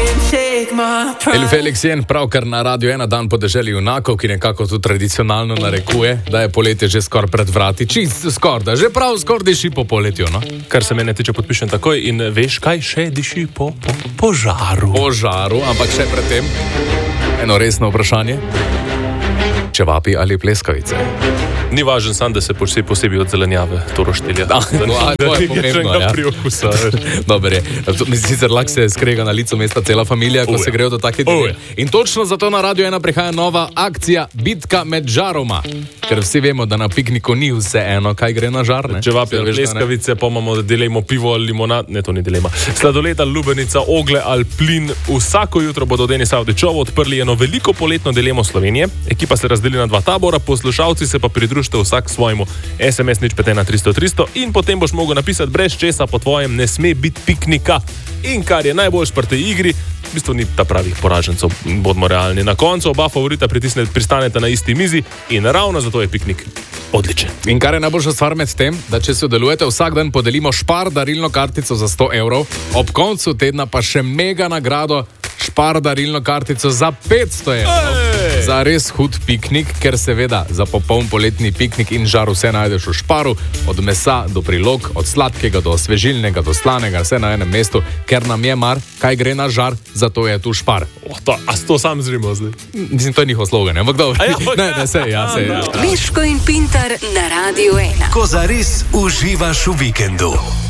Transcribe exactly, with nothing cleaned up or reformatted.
El Felix Jen pravkar na Radio ena dan podeželju junakov, ki nekako tu tradicionalno narekuje, da je poletje že skoraj pred vrati. Čist skoraj, da že prav skoraj diši po poletju, no? Kar se mene tiče, podpišem takoj in veš, kaj še diši po, po požaru. Požaru, ampak še predtem eno resno vprašanje. Čevapi ali pleskavice? Ni važen sam, da se posebej, posebej od zelenjave to roštilja. Da, da, no, a, to je pomembno, ja. Priokusa. Dobar je. Mislim, sicer lak se skrega na licu mesta cela familija, ko oh, se grejo do take deli. Oh, in točno zato na Radio ena prihaja nova akcija Bitka med žaroma. Ker vsi vemo, da na pikniku ni vse eno, kaj gre na žar, ne? Čevapi ali pleskavice, pa imamo, da delimo pivo ali limonad. Ne, to ni dilema. Sladoled ali lubenica, ogle ali plin. Vsako jutro bodo Denis Avdićovo odprli eno veliko poletno dilemo Slovenije. Ekipa se razdeli na dva tabora, poslušalci se pa pridružite vsak svojemu. es em es nič pet ena tristo tristo in potem boš mogel napisati, brez česa po tvojem ne sme biti piknika. In kar je najboljš pri tej igri, v bistvu ni ta pravih poražencev, bodimo realni. Na koncu oba favorita pritisne, pristaneta na isti mizi in ravno zato je piknik odličen. In kar je najboljša stvar med tem, da če sodelujete, vsak dan podelimo Spar darilno kartico za sto evrov, ob koncu tedna pa še mega nagrado Spar darilno kartico za petsto evrov. Ej! Za res hud piknik, ker seveda za popoln poletni piknik in žar vse najdeš v Sparu, od mesa do prilog, od sladkega do osvežilnega, do slanega, vse na enem mestu, ker nam je mar, kaj gre na žar, zato je tu Spar. Oh, to, a to sam zrimo zdaj? Mislim, to je njihov slogan, ampak dobro. Ja, ne, ne, sej, ja, sej. Ja. Miško in Pintar na Radio ena. Ko zares uživaš v vikendu.